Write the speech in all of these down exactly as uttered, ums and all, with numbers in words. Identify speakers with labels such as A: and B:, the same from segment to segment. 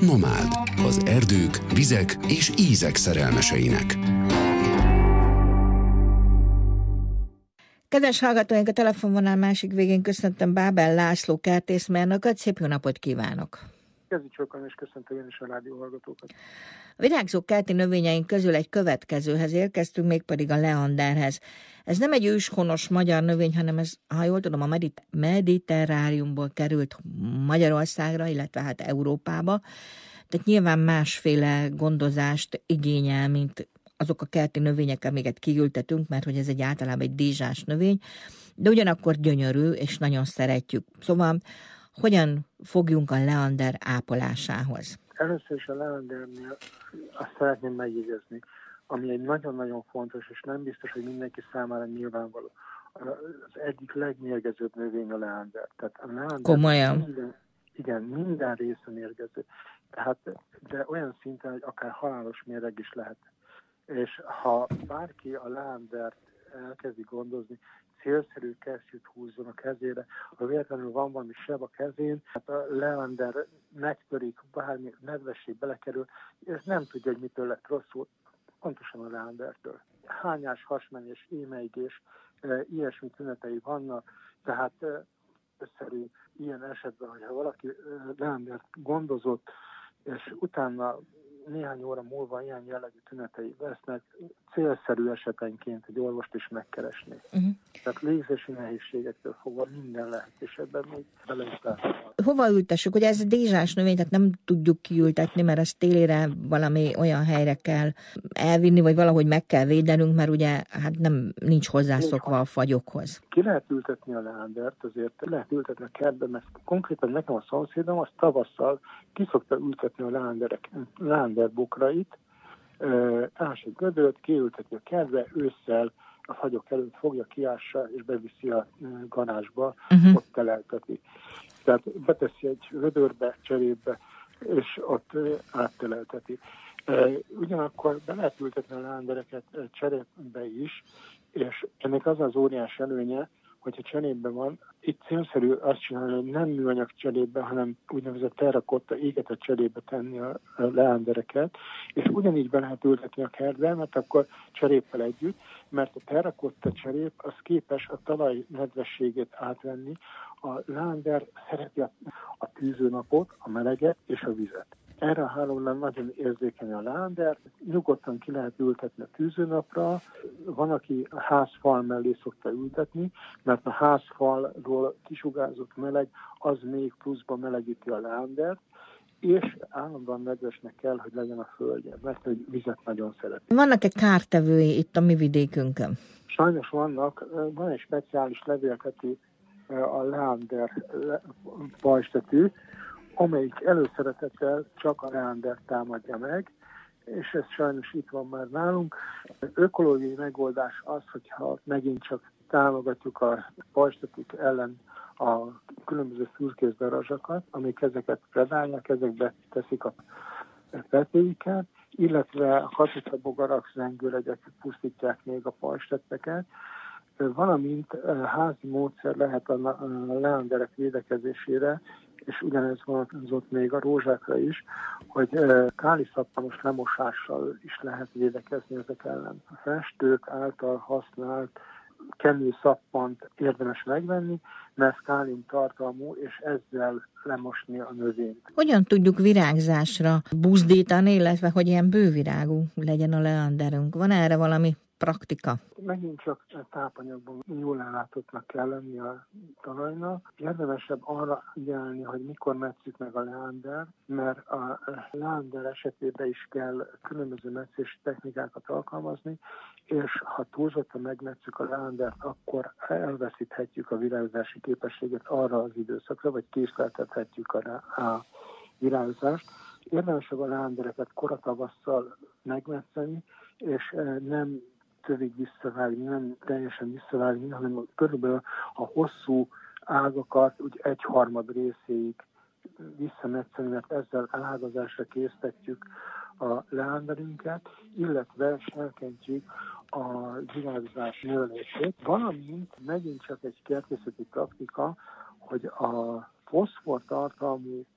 A: Nomád, az erdők, vizek és ízek szerelmeseinek.
B: Kedves hallgatóink, a telefonvonal másik végén köszöntöm Bábel László kertészmérnököt. Szép jó napot kívánok!
C: Kezdjük sokan, és köszöntöm én is a rádió hallgatókat.
B: A virágzó kerti növényeink közül egy következőhez érkeztünk, mégpedig a leanderhez. Ez nem egy őshonos magyar növény, hanem ez, ha jól tudom, a medit- mediterráriumból került Magyarországra, illetve hát Európába. Tehát nyilván másféle gondozást igényel, mint azok a kerti növények, amiket kiültetünk, mert hogy ez egy általában egy dízsás növény, de ugyanakkor gyönyörű, és nagyon szeretjük. Szóval hogyan fogjunk a leander ápolásához?
C: Először is a leandernél azt szeretném megjegyezni, ami egy nagyon-nagyon fontos, és nem biztos, hogy mindenki számára nyilvánvaló. Az egyik legmérgezőbb növény a leander. Tehát a leander
B: Komolyan?
C: Minden, igen, minden része mérgező. Tehát, de olyan szinten, hogy akár halálos méreg is lehet. És ha bárki a leandert elkezdi gondozni, célszerű kesztyűt húzzon a kezére, ha véletlenül van valami seb a kezén, hát a leander megtörik, bármi nedvesség belekerül, és nem tudja, hogy mitől lett rosszul, pontosan a leandertől. Hányás, hasmenés, émeigés, ilyesmi tünetei vannak, tehát összerű ilyen esetben, hogyha valaki leandert gondozott, és utána néhány óra múlva ilyen jellegű tünetei vesznek, célszerű esetenként egy orvost is megkeresni. Uh-huh. Tehát légzési nehézségektől fogva minden lehet, és ebben még beleültetnek.
B: Hova ültessük? Ugye ez a dízsás növény, tehát nem tudjuk kiültetni, mert ezt télire valami olyan helyre kell elvinni, vagy valahogy meg kell védenünk, mert ugye hát nem nincs hozzászokva a fagyokhoz.
C: Ki lehet ültetni a leandert, azért lehet ültetni a kertben, mert konkrétan nekem a szomszédom az tavasszal ki szokta ültetni a leanderek, leander bokrait, ás egy gödört, kiülteti a kertbe, ősszel a fagyok előtt fogja, kiássa, és beviszi a garázsba, uh-huh. ott telelteti. Tehát beteszi egy gödörbe, cserébe, és ott áttelelteti. Ugyanakkor be lehet ültetni a leandereket cserébe is, és ennek az az óriás előnye, hogyha cserében van, itt célszerű azt csinálni, hogy nem műanyag cserébe, hanem úgynevezett terrakotta égetett cserébe tenni a leandereket, és ugyanígy be lehet ültetni a kertbe, mert akkor cseréppel együtt, mert a terrakotta cserép az képes a talaj nedvességét átvenni. A leander szereti a, a tűzőnapot, a meleget és a vizet. Erre a hálóra nagyon érzékeny a leander, nyugodtan ki lehet ültetni a tűzőnapra, van, aki a házfal mellé szokta ültetni, mert a házfalról kisugárzott meleg, az még pluszban melegíti a leandert, és állandóan nedvesnek kell, hogy legyen a földje, mert hogy vizet nagyon szeret.
B: Vannak-e kártevői itt a mi vidékünkön?
C: Sajnos vannak, van egy speciális levéltető, a leander pajzstetű, amelyik előszeretettel csak a leandert támadja meg, és ez sajnos itt van már nálunk. Ökológiai megoldás az, hogyha megint csak támogatjuk a pajzstetűk ellen a különböző fürkész darazsakat, amik ezeket predálnak, ezekbe teszik a petéiket, illetve a katicabogarak, zengőlegyek pusztítják még a pajzsteteket, valamint házi módszer lehet a leanderek védekezésére, és ugyanez vonatkozott még a rózsákra is, hogy káliszappanos lemosással is lehet védekezni ezek ellen. A festők által használt kenőszappant érdemes megvenni, mert kálium tartalmú, és ezzel lemosni a növényt.
B: Hogyan tudjuk virágzásra buzdítani, illetve hogy ilyen bővirágú legyen a leanderünk? Van erre valami praktika?
C: Megint csak tápanyagban jól ellátottnak kell lenni a talajnak. Érdemesebb arra figyelni, hogy mikor metszük meg a leander, mert a leander esetében is kell különböző metszési technikákat alkalmazni, és ha túlzottan megmetszük a leandert, akkor elveszíthetjük a virágzási képességet arra az időszakra, vagy késleltethetjük a, a virágzást. Érdemesebb a leandereket koratavasszal megmetszeni, és nem tövig visszavágni, nem teljesen visszavágni, hanem körülbelül a hosszú ágakat úgy egyharmad részéig visszametszeni, mert ezzel elágazásra késztetjük a leanderünket, illetve serkentjük a virágzás növelését. Valamint megint csak egy kertészeti praktika, hogy a foszfor tartalmú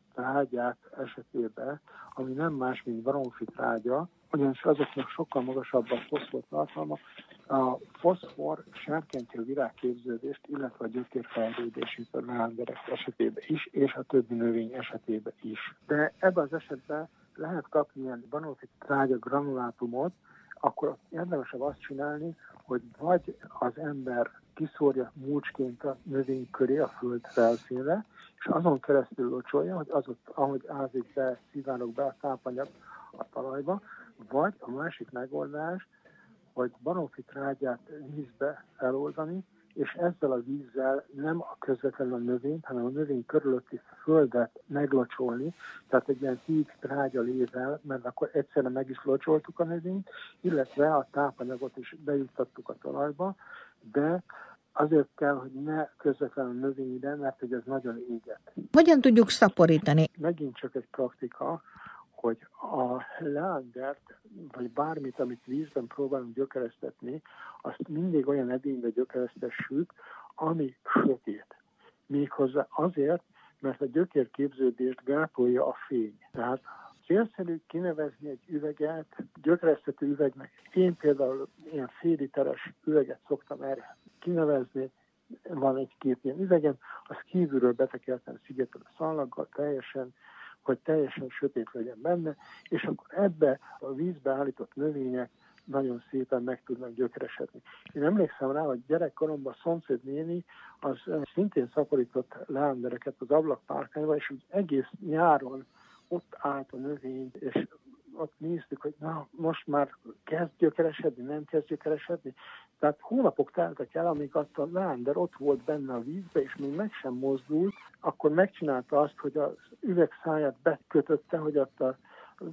C: trágyák esetében, ami nem más, mint baromfi trágya, ugyanis azoknak sokkal magasabb a foszfor tartalma. A foszfor serkenti a virágképződést, illetve a gyökérfejlődését a leánderek esetében is, és a többi növény esetében is. De ebben az esetben lehet kapni ilyen baromfi trágya granulátumot, akkor érdemesebb azt csinálni, hogy vagy az ember kiszórja mulcsként a növény köré, a föld felszínre, és azon keresztül locsolja, hogy az ott, ahogy ázik be, szivárog be a tápanyag a talajba, vagy a másik megoldás, hogy baromfi trágyát vízbe feloldani, és ezzel a vízzel nem a közvetlenül a növényt, hanem a növény körülötti földet meglocsolni, tehát egy ilyen tíz trágya lével, mert akkor egyszerre meg is locsoltuk a növényt, illetve a tápanyagot is bejuttattuk a talajba, de azért kell, hogy ne közvetlenül a növényre, mert hogy ez nagyon éget.
B: Hogyan tudjuk szaporítani?
C: Megint csak egy praktika, hogy a leandert, vagy bármit, amit vízben próbálunk gyökeresztetni, azt mindig olyan edénybe gyökeresztessük, ami sötét. Méghozzá azért, mert a gyökérképződést gátolja a fény. Tehát célszerű kinevezni egy üveget, gyökeresztető üvegnek. Én például ilyen fél literes üveget szoktam erre kinevezni, van egy-két ilyen üvegem, azt kívülről betekeltem szigetelő szallaggal teljesen, hogy teljesen sötét legyen benne, és akkor ebbe a vízbe állított növények nagyon szépen meg tudnak gyökeresedni. Én emlékszem rá, hogy gyerekkoromban a szomszéd néni az szintén szaporított leándereket az ablakpárkányba, és úgy egész nyáron ott állt a növény, és ott néztük, hogy na, most már kezd gyökeresedni, nem kezd gyökeresedni. Tehát hónapok teltek el, amíg azt a leánder ott volt benne a vízbe, és még meg sem mozdult, akkor megcsinálta azt, hogy az üveg száját bekötötte, hogy ott a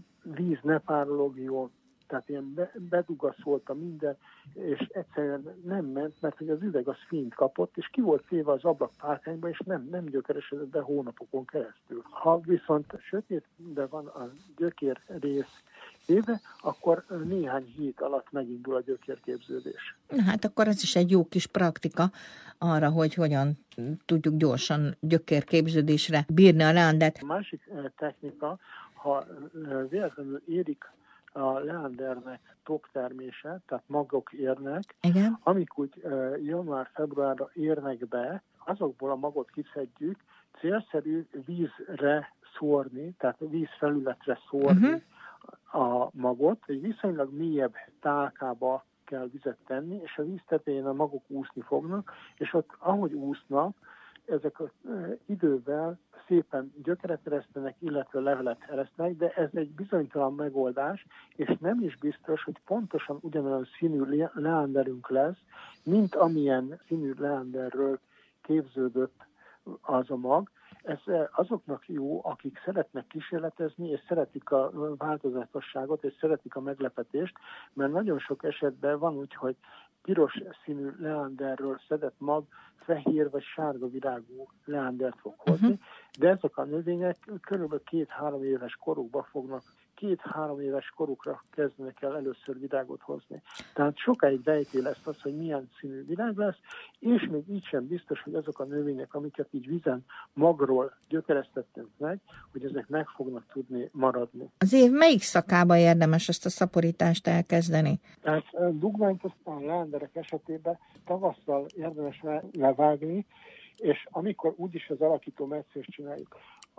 C: víz ne párologjon, tehát ilyen be, bedugaszolta minden, és egyszerűen nem ment, mert hogy az üveg az fényt kapott, és ki volt téve az ablakpárkányba, és nem, nem gyökeresedett be hónapokon keresztül. Ha viszont sötétben van a gyökér rész éve, akkor néhány hét alatt megindul a gyökérképződés.
B: Hát akkor ez is egy jó kis praktika arra, hogy hogyan tudjuk gyorsan gyökérképződésre bírni a leandert.
C: A másik technika, ha véletlenül érik a leandernek toktermése, tehát magok érnek,
B: igen,
C: amik úgy január-februárra érnek be, azokból a magot kiszedjük, célszerű vízre szórni, tehát vízfelületre szórni uh-huh. a magot, egy viszonylag mélyebb tálkába kell vizet tenni, és a víz tetején a magok úszni fognak, és ott ahogy úsznak, ezek az idővel szépen gyökeret eresztenek, illetve levelet eresztenek, de ez egy bizonytalan megoldás, és nem is biztos, hogy pontosan ugyanolyan színű leánderünk lesz, mint amilyen színű leánderről képződött az a mag. Ez azoknak jó, akik szeretnek kísérletezni, és szeretik a változatosságot, és szeretik a meglepetést, mert nagyon sok esetben van úgy, hogy piros színű leánderről szedett mag fehér vagy sárga virágú leándert fog hozni, uh-huh. de ezek a növények körülbelül két-három éves korukba fognak, két-három éves korukra kezdenek el először virágot hozni. Tehát sokáig rejtély lesz az, hogy milyen színű virág lesz, és még így sem biztos, hogy azok a növények, amiket így vízen magról gyökeresztettünk meg, hogy ezek meg fognak tudni maradni.
B: Az év melyik szakában érdemes ezt a szaporítást elkezdeni?
C: Tehát dugványt aztán leánderek esetében tavasszal érdemes levágni, és amikor úgyis az alakító metszést csináljuk,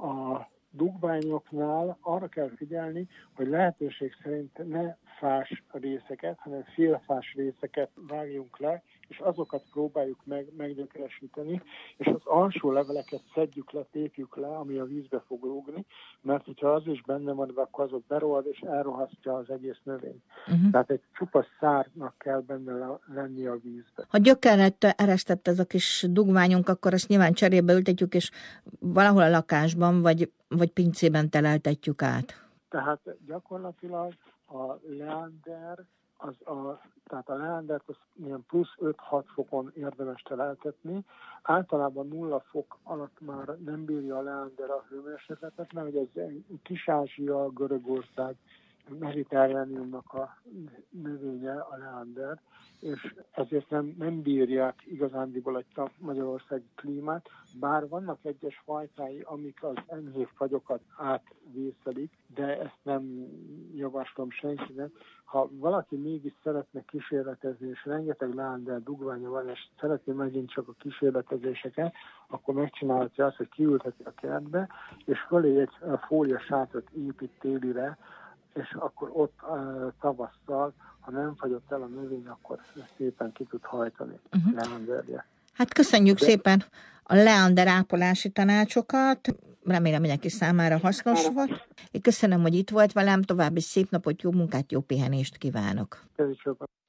C: a dugványoknál arra kell figyelni, hogy lehetőség szerint ne fás részeket, hanem félfás részeket vágjunk le, és azokat próbáljuk meg meggyökeresíteni, és az alsó leveleket szedjük le, tépjük le, ami a vízbe fog rúgni, mert hogyha az is benne van, akkor azok berohad, és elrohasztja az egész növényt. Uh-huh. Tehát egy csupasz szárnak kell benne lenni a vízbe.
B: Ha gyökeret eresztett ez a kis dugványunk, akkor azt nyilván cserébe ültetjük, és valahol a lakásban, vagy, vagy pincében teleltetjük át.
C: Tehát gyakorlatilag a leander, az a, tehát a leandert az ilyen plusz öt-hat fokon érdemes teleltetni. Általában nulla fok alatt már nem bírja a leander a hőmérsékletet, mert hogy ez Kis-Ázsia, Görögország, mediterrániumnak a növénye, a leander, és ezért nem, nem bírják igazándiból egy magyarországi klímát, bár vannak egyes fajtái, amik az enyhébb fagyokat átvészelik, de ezt nem javaslom senkinek. Ha valaki mégis szeretne kísérletezni, és rengeteg leander dugványa van, és szeretné megint csak a kísérletezéseket, akkor megcsinálhatja azt, hogy kiülteti a kertbe, és fölé egy fólia sátrat épít télire, és akkor ott uh, tavasszal, ha nem fagyott el a növény, akkor szépen ki tud hajtani uh-huh. leanderje.
B: Hát köszönjük
C: De...
B: szépen a leander ápolási tanácsokat, remélem mindenki számára hasznos volt. Én köszönöm, hogy itt volt velem, további szép napot, jó munkát, jó pihenést kívánok.
C: Köszönjük.